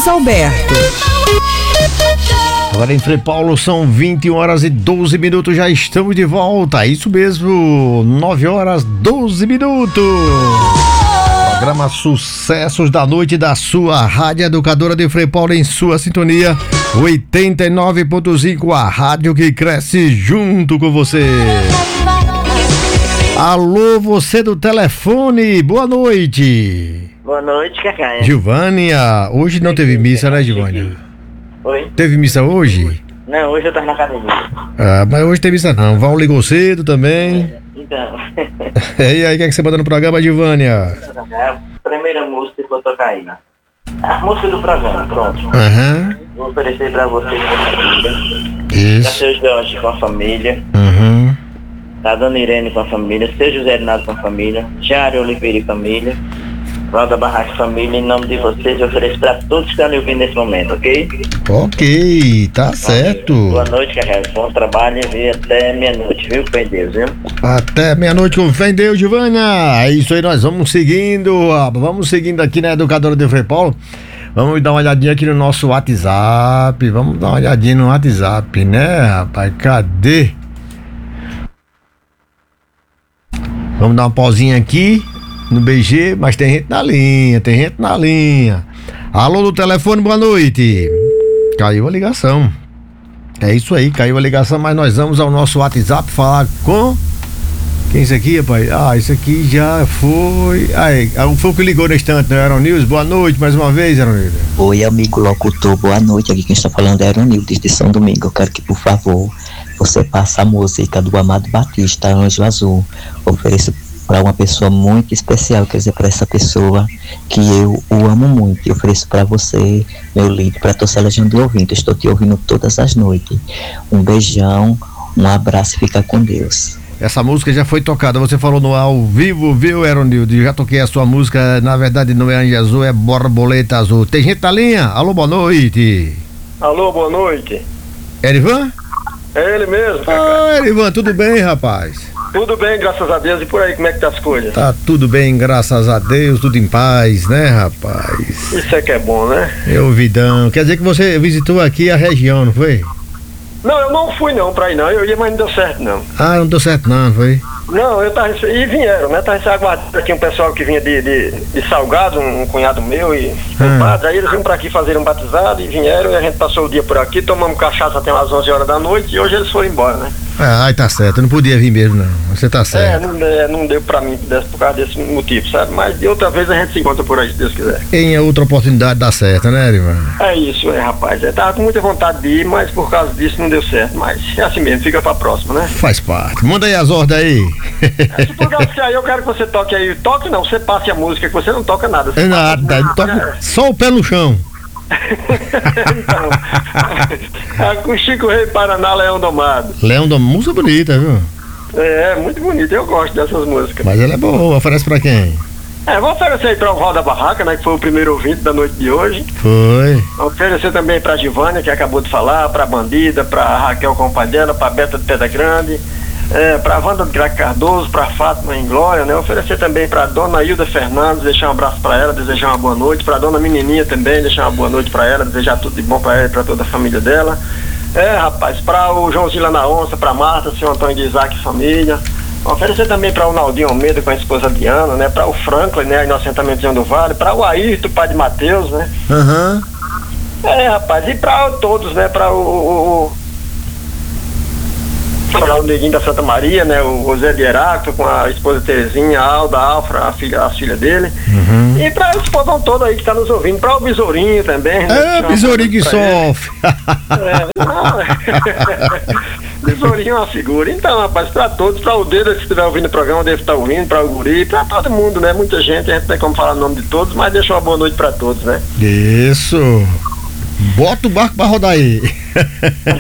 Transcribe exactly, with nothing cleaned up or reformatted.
Luiz Alberto. Agora em Frei Paulo são vinte e uma horas e doze minutos, já estamos de volta, isso mesmo, nove horas doze minutos. Programa Sucessos da Noite da sua Rádio Educadora de Frei Paulo, em sua sintonia oitenta e nove ponto cinco, a rádio que cresce junto com você. Alô, você do telefone, boa noite. Boa noite, Cacá. Gilvânia, hoje não teve missa, né, Gilvânia? Oi? Teve missa hoje? Não, hoje eu tava na academia. Ah, mas hoje tem missa não. Val ligou cedo também. Então. E aí, o que é que você manda no programa, Gilvânia? A primeira música que eu vou tocar aí, né? A música do programa, pronto. Aham. Vou oferecer pra vocês com a família. Pra Isso. seu Jorge com a família. Uhum. A dona Irene com a família. Seu José Renato com a família. Jário Oliveira e família. Valda Barraca e família. Em nome de vocês, eu ofereço pra todos que estão me ouvindo nesse momento, ok? Ok, tá certo. Boa noite, Cacá. Bom trabalho e até meia-noite, viu? Com Deus, viu? Até meia-noite com fé em Deus, Gilvânia. É isso aí, nós vamos seguindo. ah, Vamos seguindo aqui na Educadora de Frei Paulo. Vamos dar uma olhadinha aqui no nosso WhatsApp. Vamos dar uma olhadinha no WhatsApp, né, rapaz? Cadê? Vamos dar uma pausinha aqui no B G, mas tem gente na linha, tem gente na linha. Alô do telefone, boa noite. Caiu a ligação. É isso aí, caiu a ligação, mas nós vamos ao nosso WhatsApp falar com... Quem é esse aqui, rapaz? Ah, esse aqui já foi... Aí, foi o que ligou no instante, né, Aeronilson? Boa noite, mais uma vez, Aeronilson. Oi, amigo locutor, boa noite. Aqui quem está falando é Aeronilson, de São Domingo. Eu quero que, por favor, você passe a música do Amado Batista, Anjo Azul. Ofereço para uma pessoa muito especial, quer dizer, para essa pessoa que eu o amo muito. Eu ofereço para você, meu lindo, para toda a legião de ouvinte. Estou te ouvindo todas as noites. Um beijão, um abraço e fica com Deus. Essa música já foi tocada, você falou no ao vivo, viu, Aeronilson? Já toquei a sua música, na verdade não é Anjo Azul, é Borboleta Azul. Tem gente na linha? Alô, boa noite. Alô, boa noite. Erivan? É ele mesmo, Cacá. Ah, Erivan, tudo bem, rapaz? Tudo bem, graças a Deus. E por aí, como é que tá as coisas? Tá tudo bem, graças a Deus, tudo em paz, né, rapaz? Isso é que é bom, né? Eu, Vidão, quer dizer que você visitou aqui a região, não foi? Não, eu não fui não pra ir não. Eu ia, mas não deu certo não. Ah, não deu certo não, foi? Não, eu tava... E vieram, né? Tava aguardando aqui um pessoal que vinha de, de, de Salgado, um, um cunhado meu e um Ah. padre. Aí eles vinham pra aqui fazer um batizado e vieram e a gente passou o dia por aqui, tomamos cachaça até umas onze horas da noite e hoje eles foram embora, né? Ah, ai, tá certo, eu não podia vir mesmo não, você tá É, certo. não, é, não deu pra mim desse- por causa desse motivo, sabe? Mas de outra vez a gente se encontra por aí, se Deus quiser. Em outra oportunidade dá certo, né, Erivan? É isso, é, rapaz. Eu tava com muita vontade de ir, mas por causa disso não deu certo. Mas é assim mesmo, fica pra próxima, né? Faz parte. Manda aí as ordens aí. Se for você aí, eu quero que você toque aí. Toque não, você passe a música, que você não toca nada. Você É passa a nada, música. toca só o pé no chão. Então, é com Chico Rei, Paraná, Leão Domado. Leão da música bonita, viu? É, muito bonito, eu gosto dessas músicas. Mas ela é boa, oferece pra quem? É, vou oferecer aí pra o Val da Barraca, né, que foi o primeiro ouvinte da noite de hoje. Foi. Vou oferecer também pra Givânia, que acabou de falar, pra Bandida, pra Raquel com o pai dela, pra Beta de Pedra Grande, é, pra Wanda de Graca Cardoso, pra Fátima em Glória, né? Oferecer também pra Dona Hilda Fernandes, deixar um abraço pra ela, desejar uma boa noite. Pra Dona Menininha também, deixar uma boa noite pra ela, desejar tudo de bom pra ela e pra toda a família dela. É, rapaz, pra o Joãozinho lá na Onça, pra Marta, seu Antônio de Isaac e família. Oferecer também para o Naldinho Almeida com a esposa Diana, né? Para o Franklin, né? Aí no assentamento do Vale, para o Ayrton, pai de Mateus, né? Aham. É, rapaz, e para todos, né? Para o, o, o para o Neguinho da Santa Maria, né? O José de Heráclito com a esposa Terezinha, a Alda, a Alfra, a filha, a filha dele. Uhum. E para esse povão todo aí que está nos ouvindo, para o Besourinho também, né? É, besourinho que sofre. É, não. Besourinho é uma figura. Então, rapaz, pra todos, pra o Dedo que estiver ouvindo o programa, deve estar ouvindo, pra o Guri, pra todo mundo, né? Muita gente, a gente não tem como falar o nome de todos, mas deixa uma boa noite pra todos, né? Isso. Bota o barco pra rodar aí.